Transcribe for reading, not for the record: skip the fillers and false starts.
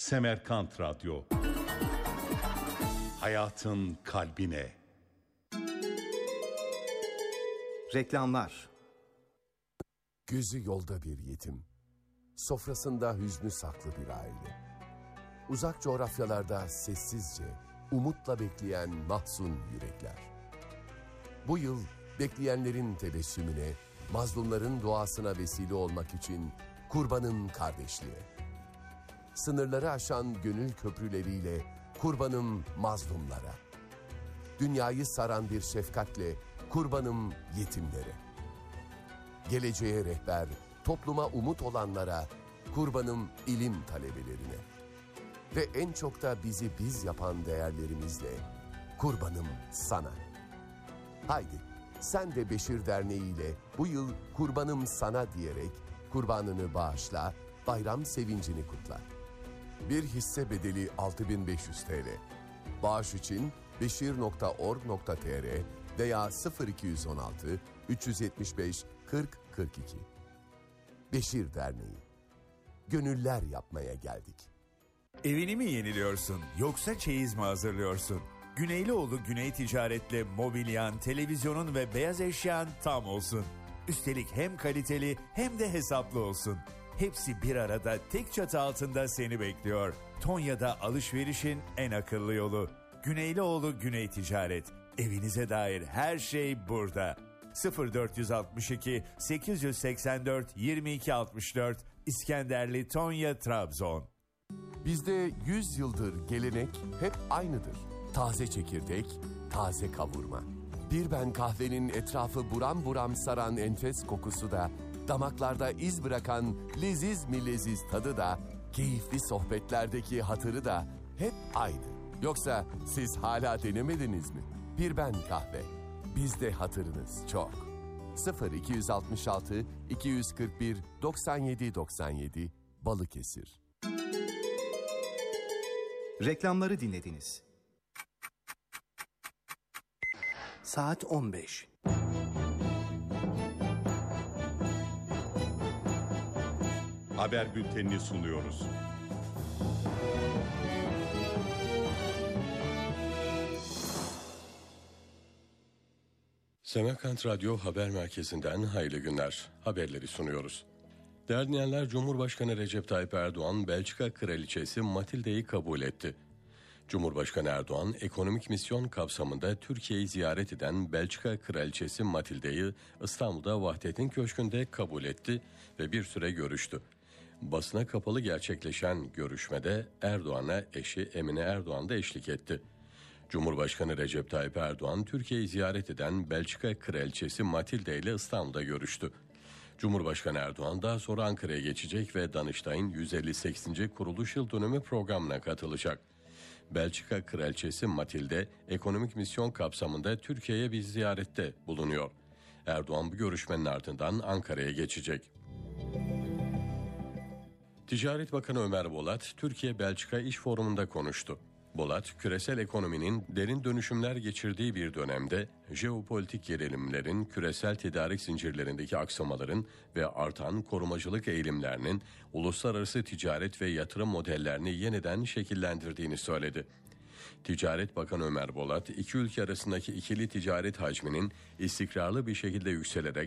Semerkant Radyo. Hayatın kalbine. Reklamlar. Gözü yolda bir yetim, sofrasında hüznü saklı bir aile. Uzak coğrafyalarda sessizce, umutla bekleyen mahzun yürekler. Bu yıl bekleyenlerin tebessümüne, mazlumların duasına vesile olmak için Kurbanın Kardeşliği. Sınırları aşan gönül köprüleriyle kurbanım mazlumlara. Dünyayı saran bir şefkatle kurbanım yetimlere. Geleceğe rehber, topluma umut olanlara, kurbanım ilim talebelerine. Ve en çok da bizi biz yapan değerlerimizle, kurbanım sana. Haydi, sen de Beşir Derneği ile bu yıl kurbanım sana diyerek kurbanını bağışla, bayram sevincini kutla. Bir hisse bedeli 6.500 TL. Bağış için beşir.org.tr veya 0216 375 40 42. Beşir Derneği. Gönüller yapmaya geldik. Evini mi yeniliyorsun yoksa çeyiz mi hazırlıyorsun? Güneylioğlu Güney Ticaret'le mobilyan, televizyonun ve beyaz eşyan tam olsun. Üstelik hem kaliteli hem de hesaplı olsun. Hepsi bir arada tek çatı altında seni bekliyor. Tonya'da alışverişin en akıllı yolu. Güneylioğlu Güney Ticaret. Evinize dair her şey burada. 0462 884 2264 İskenderli Tonya Trabzon. Bizde 100 yıldır gelenek hep aynıdır. Taze çekirdek, taze kavurma. Bir ben kahvenin etrafı buram buram saran enfes kokusu da, damaklarda iz bırakan leziz mi leziz tadı da, keyifli sohbetlerdeki hatırı da hep aynı. Yoksa siz hala denemediniz mi? Bir ben kahve. Bizde hatırınız çok. 0266 241 97 97 Balıkesir. Reklamları dinlediniz. Saat 15. Haber bültenini sunuyoruz. Semerkant Radyo Haber Merkezi'nden hayırlı günler. Haberleri sunuyoruz. Değerli dinleyenler, Cumhurbaşkanı Recep Tayyip Erdoğan, Belçika Kraliçesi Matilde'yi kabul etti. Cumhurbaşkanı Erdoğan, ekonomik misyon kapsamında Türkiye'yi ziyaret eden Belçika Kraliçesi Matilde'yi İstanbul'da Vahdettin Köşkü'nde kabul etti ve bir süre görüştü. Basına kapalı gerçekleşen görüşmede Erdoğan'a eşi Emine Erdoğan da eşlik etti. Cumhurbaşkanı Recep Tayyip Erdoğan, Türkiye'yi ziyaret eden Belçika Kraliçesi Matilde ile İstanbul'da görüştü. Cumhurbaşkanı Erdoğan daha sonra Ankara'ya geçecek ve Danıştay'ın 158. kuruluş yıl dönümü programına katılacak. Belçika Kraliçesi Matilde, ekonomik misyon kapsamında Türkiye'ye bir ziyarette bulunuyor. Erdoğan bu görüşmenin ardından Ankara'ya geçecek. Ticaret Bakanı Ömer Bolat, Türkiye-Belçika İş Forumu'nda konuştu. Bolat, küresel ekonominin derin dönüşümler geçirdiği bir dönemde jeopolitik gerilimlerin, küresel tedarik zincirlerindeki aksamaların ve artan korumacılık eğilimlerinin uluslararası ticaret ve yatırım modellerini yeniden şekillendirdiğini söyledi. Ticaret Bakanı Ömer Bolat, iki ülke arasındaki ikili ticaret hacminin istikrarlı bir şekilde yükselerek